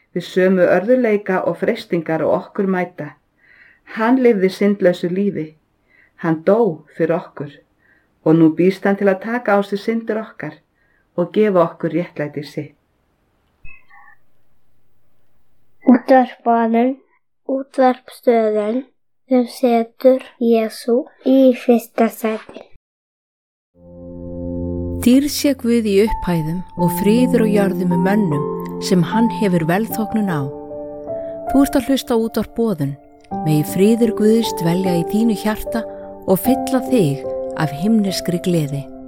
við sömu örðuleika og freistingar og okkur mæta. Hann lifði syndlausu lífi. Hann dó fyrir okkur og nú býðst hann til að taka á sig syndir okkar og gefa okkur réttlæti sitt. Útvarpsstöðin sem setur Jesú í fyrsta sæti. Dýrð sé Guð í upphæðum og friður og jörðu með mönnum sem hann hefur velþóknun á. Þú ert að hlusta á Útvarp Boðun, megi friður Guðs dvelja í þínu hjarta og fylla þig af himneskri gleði.